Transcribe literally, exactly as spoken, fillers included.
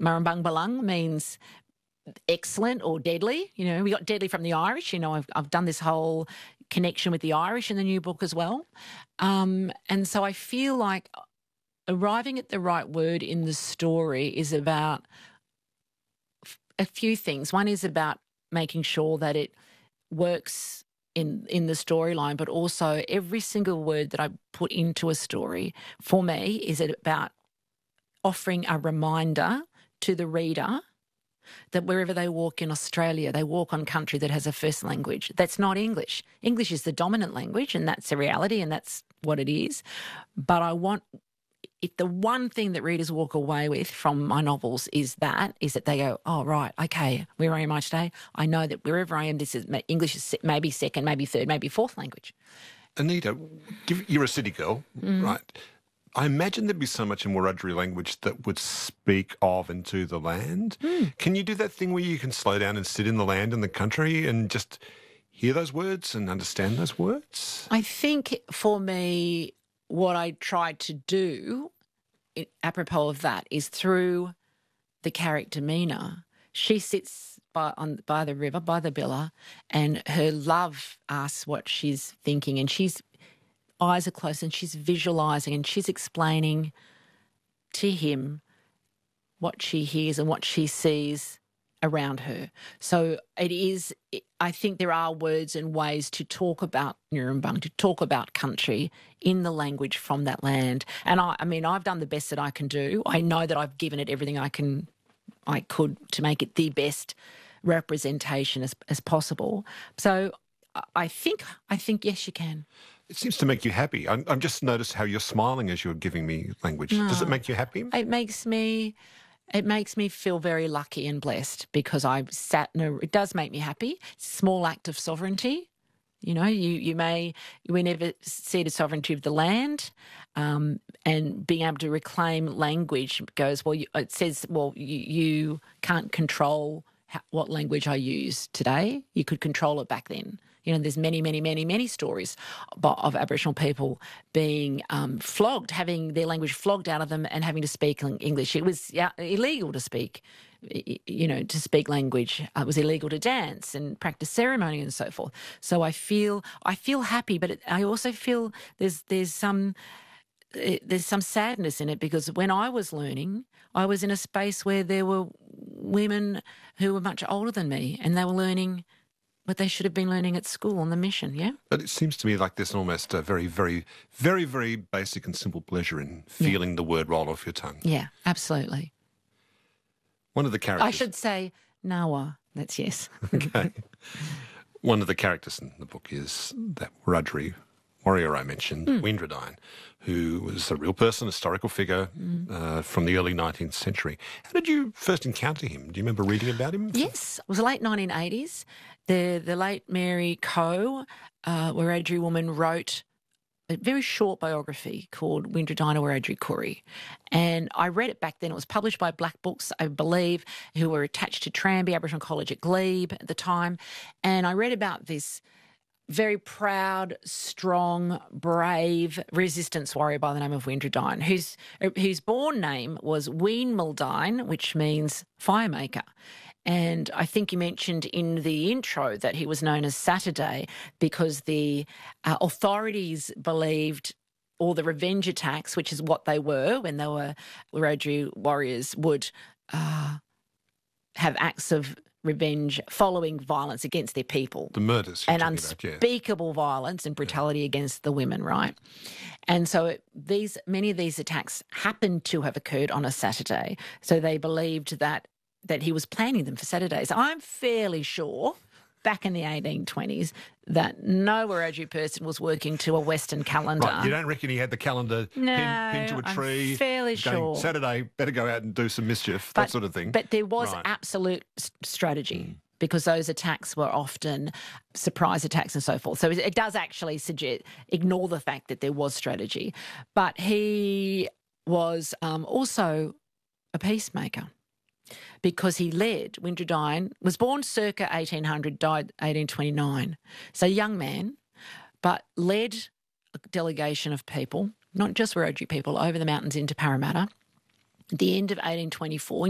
Marambung Balang means excellent or deadly. You know, we got deadly from the Irish. You know, I've, I've done this whole connection with the Irish in the new book as well. Um, and so I feel like arriving at the right word in the story is about a few things. One is about making sure that it works in in the storyline, but also every single word that I put into a story for me is about offering a reminder to the reader that wherever they walk in Australia, they walk on country that has a first language. That's not English. English is the dominant language, and that's the reality, and that's what it is. But I want, if the one thing that readers walk away with from my novels is that, is that they go, oh, right, okay, where am I today? I know that wherever I am, this is English is maybe second, maybe third, maybe fourth language. Anita, give, you're a city girl, mm. right? I imagine there'd be so much in Wiradjuri language that would speak of and to the land. Mm. Can you do that thing where you can slow down and sit in the land and the country and just hear those words and understand those words? I think for me, what I tried to do, apropos of that, is through the character Mina. She sits by on by the river, by the Billa, and her love asks what she's thinking, and she's eyes are closed and she's visualising and she's explaining to him what she hears and what she sees around her. So it is, I think there are words and ways to talk about Nurrumbung, to talk about country in the language from that land. And I, I mean, I've done the best that I can do. I know that I've given it everything I can, I could to make it the best representation as, as possible. So I think, I think, yes, you can. It seems to make you happy. I'm, I'm just noticed how you're smiling as you're giving me language. No. Does it make you happy? It makes me, it makes me feel very lucky and blessed because I've sat in a, it does make me happy. It's a small act of sovereignty. You know, you, you may, we never see the sovereignty of the land, um, and being able to reclaim language goes, well, you, it says, well, you, you can't control how, what language I use today. You could control it back then. You know, there's many, many, many, many stories of Aboriginal people being um, flogged, having their language flogged out of them and having to speak English. It was yeah, illegal to speak, you know, to speak language. It was illegal to dance and practice ceremony and so forth. So I feel, I feel happy, but it, I also feel there's there's some there's some sadness in it because when I was learning, I was in a space where there were women who were much older than me and they were learning what they should have been learning at school on the mission, yeah? But it seems to me like there's almost a very, very, very, very basic and simple pleasure in feeling yeah. the word roll off your tongue. Yeah, absolutely. One of the characters... I should say Nawa. That's yes. Okay. One of the characters in the book is that Wiradjuri warrior I mentioned, mm. Windradyne, who was a real person, historical figure mm. uh, from the early nineteenth century. How did you first encounter him? Do you remember reading about him? Yes, it was the late nineteen eighties. The, the late Mary Coe, uh, Wiradjuri woman, wrote a very short biography called Windradyne Wiradjuri Koori. And I read it back then. It was published by Black Books, I believe, who were attached to Tranby Aboriginal College at Glebe at the time. And I read about this very proud, strong, brave resistance warrior by the name of Windradyne, whose, whose born name was Ween Muldyne, which means firemaker. And I think you mentioned in the intro that he was known as Saturday because the uh, authorities believed all the revenge attacks, which is what they were when they were Wiradjuri warriors, would uh, have acts of revenge following violence against their people. The murders. And unspeakable about, yeah. violence and brutality yeah. against the women, right? And so it, these many of these attacks happened to have occurred on a Saturday. So they believed that that he was planning them for Saturdays. I'm fairly sure back in the eighteen twenties that no Wiradjuri person was working to a Western calendar. Right, you don't reckon he had the calendar no, pinned, pinned to a tree? I'm fairly going, sure. Saturday, better go out and do some mischief, but, that sort of thing. But there was right. absolute strategy. Mm. Because those attacks were often surprise attacks and so forth. So it does actually suggest, ignore the fact that there was strategy. But he was um, also a peacemaker because he led, Windradyne, was born circa eighteen hundred, died eighteen twenty-nine. So a young man, but led a delegation of people, not just Wiradjuri people, over the mountains into Parramatta. At the end of eighteen twenty-four,